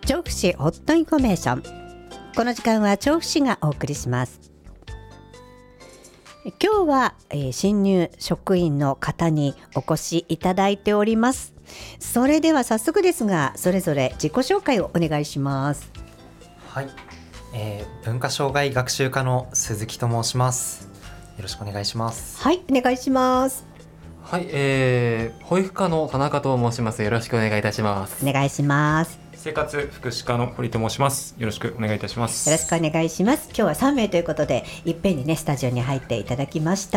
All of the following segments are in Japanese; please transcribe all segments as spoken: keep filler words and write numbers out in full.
調布市ホットインフォメーション。この時間は調布市がお送りします。今日は、えー、新入職員の方にお越しいただいております。それでは早速ですが、それぞれ自己紹介をお願いします。 はい、えー、文化障害学習課の鈴木と申します。よろしくお願いします。 はい、お願いします。 はい、えー、保育課の田中と申します。よろしくお願いいたします。 お願いします。 生活福祉課の堀と申します。よろしくお願いいたします。 よろしくお願いします。今日はさんめいということで、いっぺんにねスタジオに入っていただきました。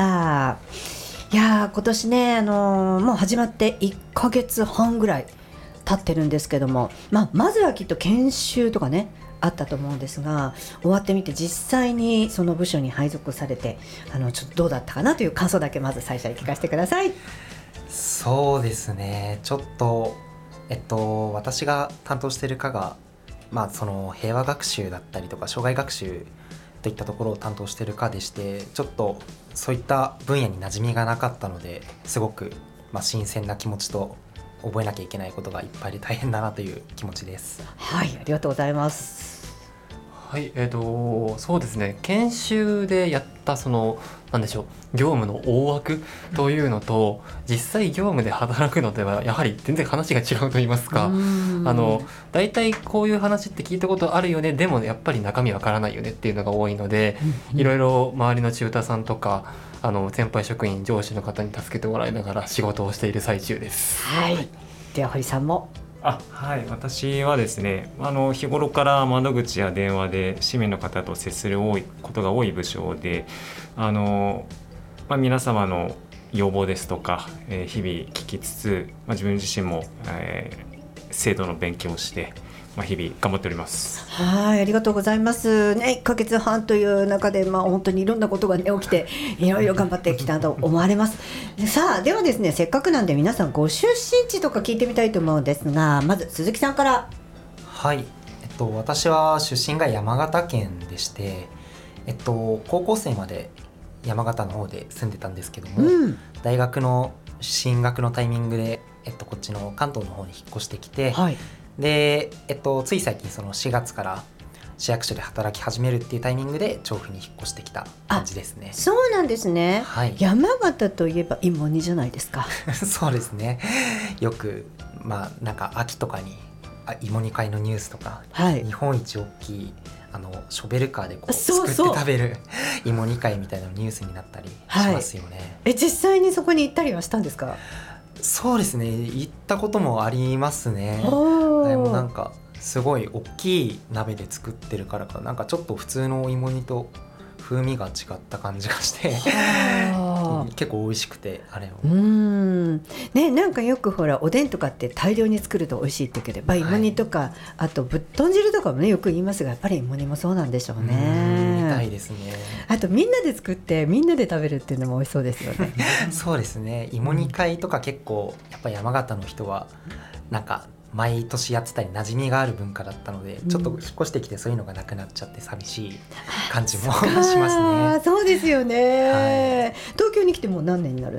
いやー、今年ね、あのー、もう始まっていっかげつはんぐらい経ってるんですけども、まあ、まずはきっと研修とかねあったと思うんですが、終わってみて実際にその部署に配属されて、あのちょっとどうだったかなという感想だけまず最初に聞かせてください。 そうですね、ちょっとえっと私が担当している課が、まあ、その平和学習だったりとか障害学習といったところを担当している課でして、ちょっとそういった分野に馴染みがなかったので、すごく、まあ、新鮮な気持ちと覚えなきゃいけないことがいっぱいで大変だなという気持ちです。 はい、ありがとうございます。 はい、えーと、そうですね、研修でやったそのなんでしょう、業務の大枠というのと、実際業務で働くのではやはり全然話が違うと言いますか、あのだいたいこういう話って聞いたことあるよね、でもやっぱり中身わからないよねっていうのが多いので、いろいろ周りのチューターさんとかあの先輩職員上司の方に助けてもらいながら仕事をしている最中です。 はい、では堀さんも。 あはい、私はですね、あの日頃から窓口や電話で市民の方と接する多いことが多い部署で、あの、まあ、皆様の要望ですとか、えー、日々聞きつつ、まあ、自分自身も、えー、制度の勉強をして、まあ、日々頑張っております。 はい、ありがとうございますね。いっかげつはんという中で、まあ、本当にいろんなことが、ね、起きていろいろ頑張ってきたと思われます。さあ、ではですね、せっかくなんで皆さんご出身地とか聞いてみたいと思うんですが、まず鈴木さんから。 はい、えっと、私は出身が山形県でして、えっと、高校生まで山形の方で住んでたんですけども、うん、大学の進学のタイミングで、えっと、こっちの関東の方に引っ越してきて、はい、で、えっと、つい最近そのしがつから市役所で働き始めるっていうタイミングで調布に引っ越してきた感じですね。 そうなんですね、 はい、 山形といえば芋煮じゃないですか。 そうですね、よく、まあ、なんか秋とかにあ芋煮会のニュースとか、はい、日本一大きいあのショベルカーでこうすくって食べる芋煮会みたいなニュースになったりしますよね。はい、 え実際にそこに行ったりはしたんですか？ そうですね、行ったこともありますね。でもなんかすごい大きい鍋で作ってるからか、なんかちょっと普通のお芋煮と風味が違った感じがして結構美味しくて、あれをうーん、ね、なんかよくほらおでんとかって大量に作ると美味しいって言うけど、芋煮とか、はい、あとぶっとん汁とかもねよく言いますが、やっぱり芋煮もそうなんでしょうね。 みたいですね。 あとみんなで作ってみんなで食べるっていうのも美味しそうですよね。 そうですね、芋煮会とか結構やっぱ山形の人はなんか毎年やってたり馴染みがある文化だったので、うん、ちょっと引っ越してきてそういうのがなくなっちゃって寂しい感じもしますね。 そうですよね、はい、東京に来てもう何年になる